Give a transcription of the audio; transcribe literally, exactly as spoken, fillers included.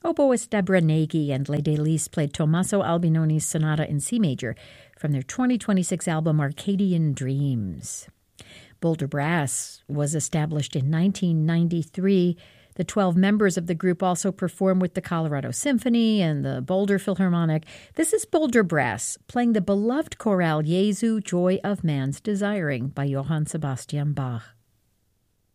Oboist Deborah Nagy and Lady Elise played Tommaso Albinoni's Sonata in C major from their twenty twenty-six album Arcadian Dreams. Boulder Brass was established in nineteen ninety-three. The twelve members of the group also perform with the Colorado Symphony and the Boulder Philharmonic. This is Boulder Brass playing the beloved chorale Jesu, Joy of Man's Desiring by Johann Sebastian Bach.